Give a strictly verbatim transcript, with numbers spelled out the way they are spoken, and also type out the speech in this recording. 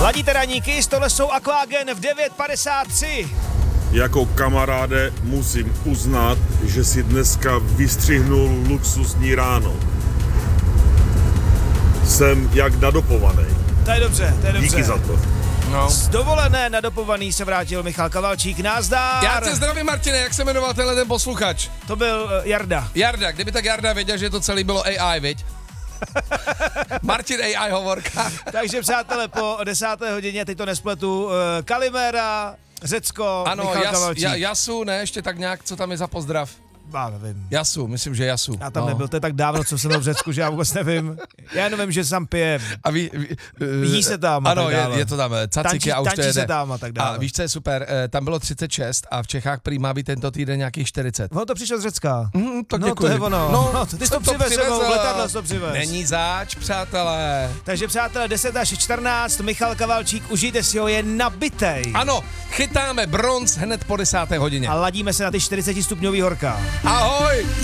Ladíte raníky, tohle jsou Aquagen v devět padesát tři. Jako kamaráde musím uznat, že si dneska vystřihnul luxusní ráno. Jsem jak nadopovaný. To je dobře, to je dobře. Díky za to. No. Z dovolené nadopovaný se vrátil Michal Kavalčík. Názdar! Já tě zdravím, Martine, jak se jmenoval tenhle ten posluchač? To byl uh, Jarda. Jarda, kdyby tak Jarda věděl, že to celé bylo A I, viď? Martin A I hovorka. Takže přátelé, po desáté hodině, teď to nespletu, uh, Kalimera, Řecko, Ano, Michal jas, Kavalčík. ja, Jasu, ne, ještě tak nějak, co tam je za pozdrav? Já nevím. Jasu, myslím, že Jasu. Já tam no. nebyl, to je tak dávno, co jsem byl v Řecku, že já vůbec nevím. Já jenom vím, že se tam pije. A ví, ví, Jí se tam a ano, tak je, dále. je to tam caciky Tančí, a už to tančí jede. se tam a tak dále. A víš, co je super? Tam bylo třicet šest a v Čechách prý má být tento týden nějakých čtyřicet. Ono to přišlo z Řecka. Mm, tak no děkuji. to je ono. No, no ty jsi to jsem to přivez sebou, přivezl. v letadle jsi to přivez. Není zač, přátelé. Takže přátelé, deset až čtrnáct, Michal Kavalčík, užijte si ho, je nabitej. Ano, chytáme bronz hned po desáté hodině. A ladíme se na ty čtyřicet stupňový horka. Ahoj!